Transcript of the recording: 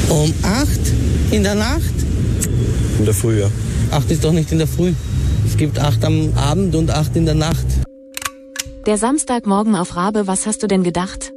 Um 8 in der Nacht? In der Früh, ja. 8 ist doch nicht in der Früh. Es gibt 8 am Abend und 8 in der Nacht. Der Samstagmorgen auf Rabe, was hast du denn gedacht?